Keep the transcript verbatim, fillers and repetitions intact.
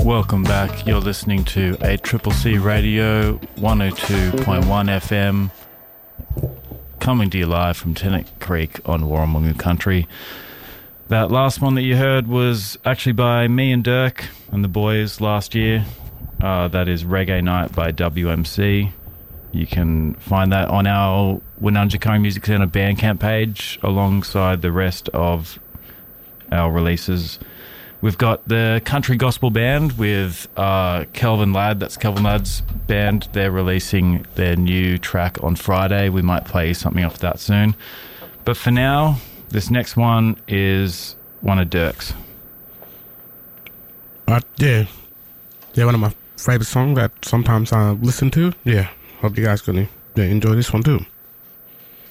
Welcome back. You're listening to A C C C Radio one oh two point one F M, coming to you live from Tennant Creek on Warrumungu Country. That last one that you heard was actually by me and Dirk and the boys last year. Uh, that is Reggae Night by W M C. You can find that on our Wununjikari Music Centre Bandcamp page alongside the rest of our releases. We've got the Country Gospel Band with uh, Kelvin Ladd. That's Kelvin Ladd's band. They're releasing their new track on Friday. We might play something off that soon. But for now, this next one is one of Dirk's. Uh, yeah. Yeah, one of my favorite songs that sometimes I listen to. Yeah, hope you guys gonna yeah, enjoy this one too.